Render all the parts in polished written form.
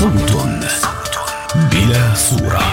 صوت بلا صورة.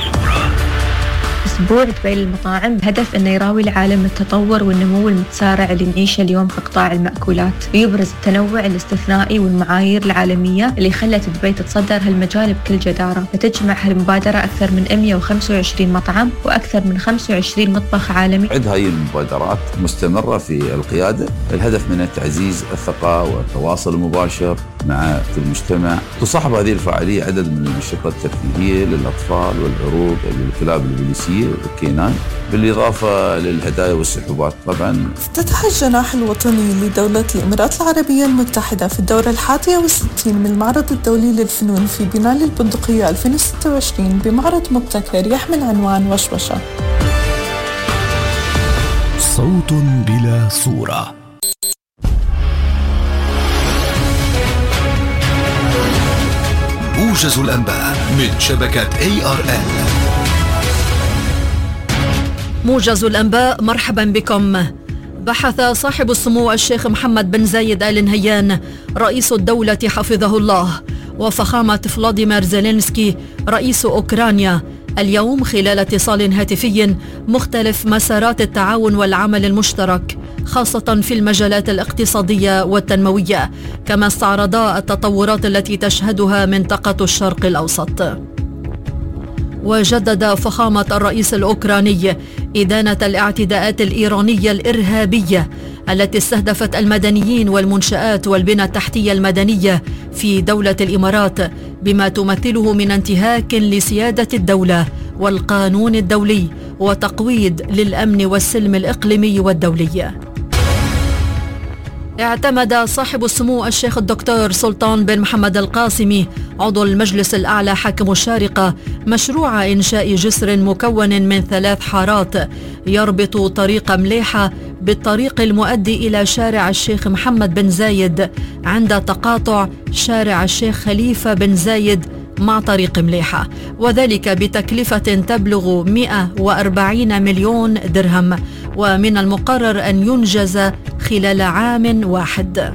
أسبوع دبي للمطاعم بهدف أنه يراوي العالم التطور والنمو المتسارع اللي نعيشه اليوم في قطاع المأكولات، ويبرز التنوع الاستثنائي والمعايير العالمية اللي خلت دبي تتصدر هالمجال بكل جدارة. فتجمع هالمبادرة أكثر من 125 مطعم وأكثر من 25 مطبخ عالمي. عد هاي المبادرات مستمرة في القيادة، الهدف منها تعزيز الثقة والتواصل المباشر مع المجتمع. تصاحب هذه الفعالية عدد من الأنشطة الترفيهية للأطفال والعروض للكلاب البوليسية والكينان، بالإضافة للهدايا والسحوبات. طبعا افتتح الجناح الوطني لدولة الإمارات العربية المتحدة في الدورة 61 من المعرض الدولي للفنون في بناء البندقية 2026 بمعرض مبتكر يحمل عنوان وشوشة. صوت بلا صورة. موجز الأنباء من شبكة ARN. موجز الأنباء، مرحبا بكم. بحث صاحب السمو الشيخ محمد بن زايد آل نهيان رئيس الدولة حفظه الله وفخامة فلاديمير زيلينسكي رئيس أوكرانيا اليوم خلال اتصال هاتفي مختلف مسارات التعاون والعمل المشترك، خاصة في المجالات الاقتصادية والتنموية، كما استعرضا التطورات التي تشهدها منطقة الشرق الأوسط. وجدد فخامة الرئيس الأوكراني إدانة الاعتداءات الإيرانية الإرهابية التي استهدفت المدنيين والمنشآت والبنى التحتية المدنية في دولة الإمارات، بما تمثله من انتهاك لسيادة الدولة والقانون الدولي وتقويض للأمن والسلم الإقليمي والدولي. اعتمد صاحب السمو الشيخ الدكتور سلطان بن محمد القاسمي عضو المجلس الأعلى حاكم الشارقة مشروع إنشاء جسر مكون من 3 حارات يربط طريق مليحة بالطريق المؤدي إلى شارع الشيخ محمد بن زايد عند تقاطع شارع الشيخ خليفة بن زايد مع طريق مليحة، وذلك بتكلفة تبلغ 140 مليون درهم، ومن المقرر أن ينجز خلال عام واحد.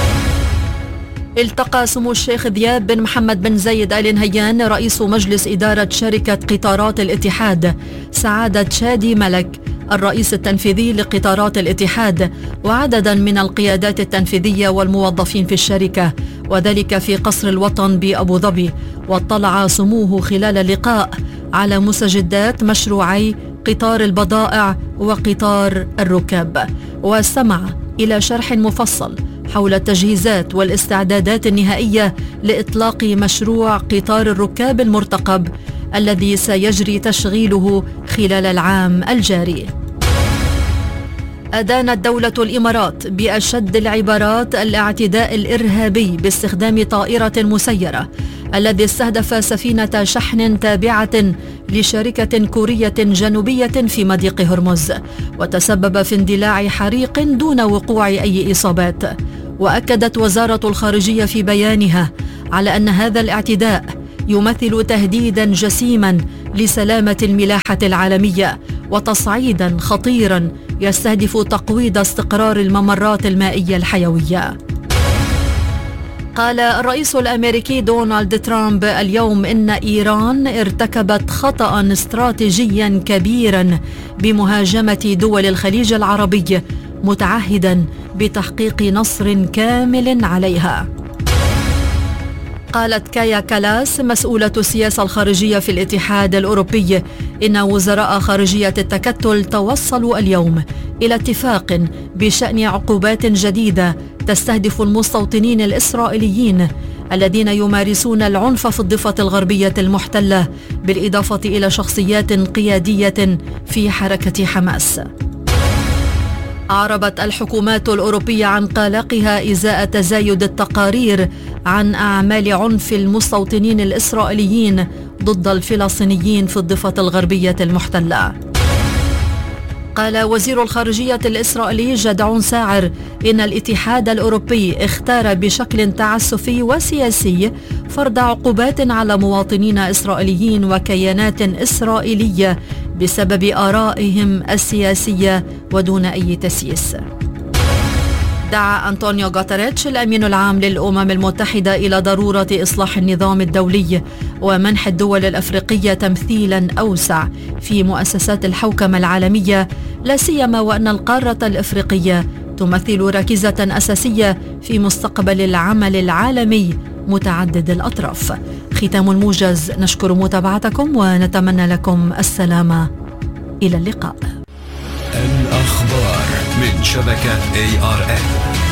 التقى سمو الشيخ ذياب بن محمد بن زايد آل نهيان رئيس مجلس إدارة شركة قطارات الاتحاد سعادة شادي ملك الرئيس التنفيذي لقطارات الاتحاد وعددا من القيادات التنفيذية والموظفين في الشركة، وذلك في قصر الوطن بأبو ظبي. واطلع سموه خلال اللقاء على مستجدات مشروعي قطار البضائع وقطار الركاب، واستمع إلى شرح مفصل حول التجهيزات والاستعدادات النهائية لإطلاق مشروع قطار الركاب المرتقب الذي سيجري تشغيله خلال العام الجاري. أدانت دولة الإمارات بأشد العبارات الاعتداء الإرهابي باستخدام طائرة مسيرة الذي استهدف سفينة شحن تابعة لشركة كورية جنوبية في مضيق هرمز، وتسبب في اندلاع حريق دون وقوع أي إصابات. وأكدت وزارة الخارجية في بيانها على أن هذا الاعتداء يمثل تهديدا جسيما لسلامة الملاحة العالمية وتصعيدا خطيرا يستهدف تقويض استقرار الممرات المائية الحيوية. قال الرئيس الأمريكي دونالد ترامب اليوم إن إيران ارتكبت خطأ استراتيجيا كبيرا بمهاجمة دول الخليج العربي، متعهدا بتحقيق نصر كامل عليها. قالت كايا كالاس مسؤولة السياسة الخارجية في الاتحاد الأوروبي إن وزراء خارجية التكتل توصلوا اليوم إلى اتفاق بشأن عقوبات جديدة تستهدف المستوطنين الإسرائيليين الذين يمارسون العنف في الضفة الغربية المحتلة، بالإضافة إلى شخصيات قيادية في حركة حماس. أعربت الحكومات الأوروبية عن قلقها إزاء تزايد التقارير عن أعمال عنف المستوطنين الإسرائيليين ضد الفلسطينيين في الضفة الغربية المحتلة. قال وزير الخارجية الإسرائيلي جدعون ساعر إن الاتحاد الأوروبي اختار بشكل تعسفي وسياسي فرض عقوبات على مواطنين إسرائيليين وكيانات إسرائيلية بسبب آرائهم السياسية ودون أي تسييس. دعا أنطونيو غوتيريتش الأمين العام للأمم المتحدة إلى ضرورة إصلاح النظام الدولي ومنح الدول الأفريقية تمثيلا أوسع في مؤسسات الحوكمة العالمية، لا سيما وأن القارة الأفريقية تمثل ركيزة أساسية في مستقبل العمل العالمي متعدد الأطراف. ختام الموجز، نشكر متابعتكم ونتمنى لكم السلامة. إلى اللقاء. الأخبار من شبكة ARN.